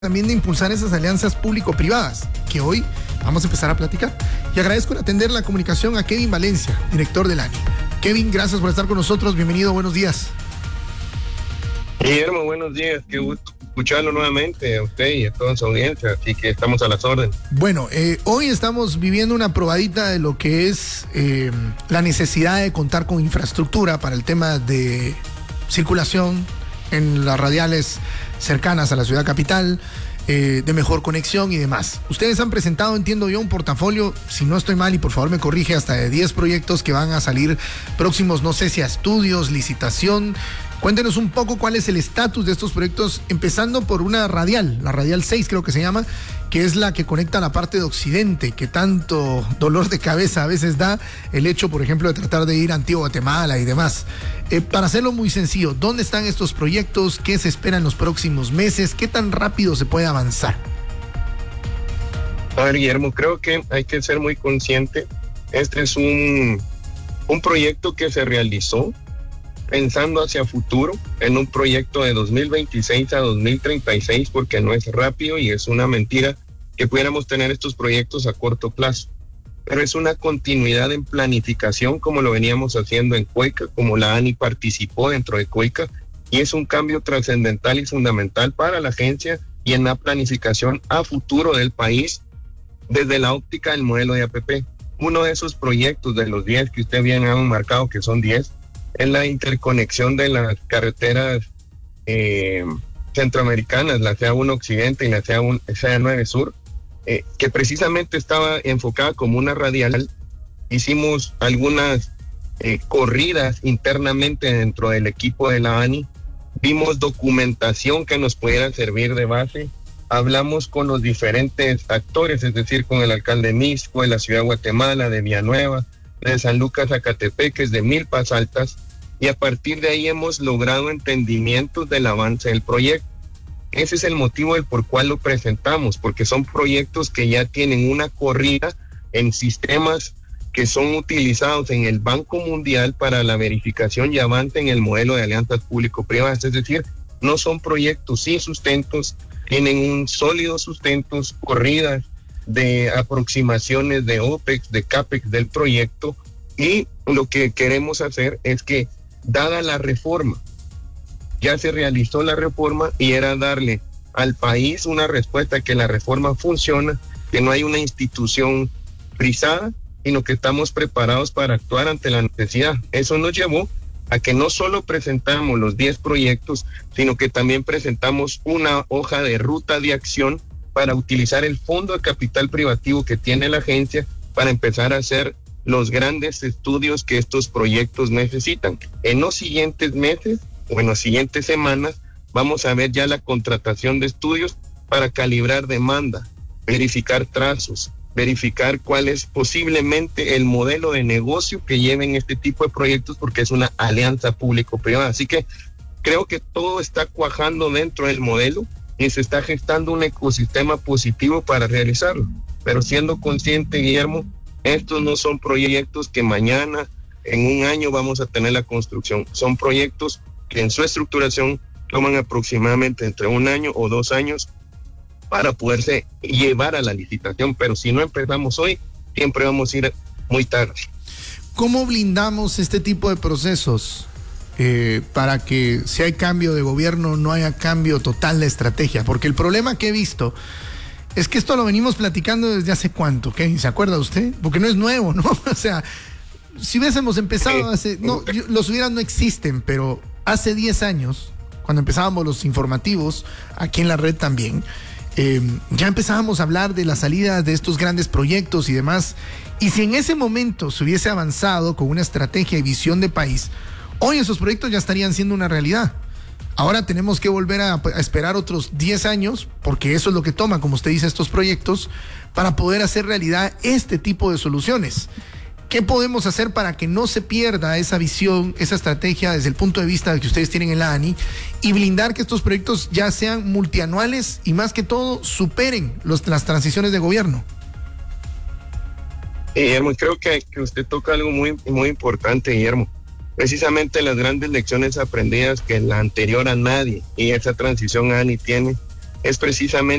también de impulsar esas alianzas público-privadas, que hoy vamos a empezar a platicar. Y agradezco atender la comunicación a Kevin Valencia, director del ANI. Kevin, gracias por estar con nosotros. Bienvenido, buenos días. Guillermo, buenos días. Qué gusto escucharlo nuevamente a usted y a toda su audiencia. Así que estamos a las órdenes. Bueno, hoy estamos viviendo una probadita de lo que es la necesidad de contar con infraestructura para el tema de circulación en las radiales cercanas a la ciudad capital, de mejor conexión y demás. Ustedes han presentado, entiendo yo, un portafolio, si no estoy mal y por favor me corrige, hasta de 10 proyectos que van a salir próximos, no sé si a estudios, licitación. Cuéntenos un poco cuál es el estatus de estos proyectos, empezando por una radial, la radial 6 creo que se llama, que es la que conecta la parte de Occidente, que tanto dolor de cabeza a veces da el hecho, por ejemplo, de tratar de ir a Antigua Guatemala y demás. Para hacerlo muy sencillo, ¿dónde están estos proyectos? ¿Qué se espera en los próximos meses? ¿Qué tan rápido se puede avanzar? A ver, Guillermo, creo que hay que ser muy consciente. Este es un proyecto que se realizó pensando hacia futuro, en un proyecto de 2026 a 2036, porque no es rápido y es una mentira que pudiéramos tener estos proyectos a corto plazo. Pero es una continuidad en planificación, como lo veníamos haciendo en Cueca, como la ANI participó dentro de Cueca, y es un cambio trascendental y fundamental para la agencia y en la planificación a futuro del país desde la óptica del modelo de APP. Uno de esos proyectos de los 10 que usted bien ha marcado, que son 10, es la interconexión de las carreteras centroamericanas, la CA1 Occidente y la CA9 Sur, que precisamente estaba enfocada como una radial. Hicimos algunas corridas internamente dentro del equipo de la ANI, vimos documentación que nos pudiera servir de base, hablamos con los diferentes actores, es decir, con el alcalde de Mixco, de la ciudad de Guatemala, de Villanueva, de San Lucas, Zacatepeques, de Milpas Altas, y a partir de ahí hemos logrado entendimientos del avance del proyecto. Ese es el motivo del por cual lo presentamos, porque son proyectos que ya tienen una corrida en sistemas que son utilizados en el Banco Mundial para la verificación y avance en el modelo de alianzas público-privadas, es decir, no son proyectos sin sustentos, tienen un sólido sustentos, corridas de aproximaciones de OPEX, de CAPEX del proyecto, y lo que queremos hacer es que, dada la reforma, ya se realizó la reforma y era darle al país una respuesta que la reforma funciona, que no hay una institución frisada, sino que estamos preparados para actuar ante la necesidad. Eso nos llevó a que no solo presentamos los 10 proyectos, sino que también presentamos una hoja de ruta de acción para utilizar el fondo de capital privativo que tiene la agencia para empezar a hacer los grandes estudios que estos proyectos necesitan. En los siguientes meses o en las siguientes semanas vamos a ver ya la contratación de estudios para calibrar demanda, verificar trazos, verificar cuál es posiblemente el modelo de negocio que lleven este tipo de proyectos, porque es una alianza público-privada. Así que creo que todo está cuajando dentro del modelo y se está gestando un ecosistema positivo para realizarlo. Pero siendo consciente, Guillermo, estos no son proyectos que mañana, en un año, vamos a tener la construcción. Son proyectos que en su estructuración toman aproximadamente entre 1 año o 2 años para poderse llevar a la licitación. Pero si no empezamos hoy, siempre vamos a ir muy tarde. ¿Cómo blindamos este tipo de procesos para que si hay cambio de gobierno no haya cambio total de estrategia? Porque el problema que he visto es que esto lo venimos platicando desde hace cuánto, ¿qué? ¿Se acuerda usted? Porque no es nuevo, ¿no? O sea, si hubiésemos empezado hace... No, los hubieran no existen, pero hace 10 años, cuando empezábamos los informativos, aquí en la red también, ya empezábamos a hablar de la salida de estos grandes proyectos y demás. Y si en ese momento se hubiese avanzado con una estrategia y visión de país, hoy esos proyectos ya estarían siendo una realidad. Ahora tenemos que volver a esperar otros 10 años, porque eso es lo que toma, como usted dice, estos proyectos, para poder hacer realidad este tipo de soluciones. ¿Qué podemos hacer para que no se pierda esa visión, esa estrategia desde el punto de vista que ustedes tienen en la ANI, y blindar que estos proyectos ya sean multianuales y, más que todo, superen las transiciones de gobierno? Guillermo, creo que usted toca algo muy, muy importante, Guillermo. Precisamente las grandes lecciones aprendidas que la anterior a nadie y esa transición ANI tiene es precisamente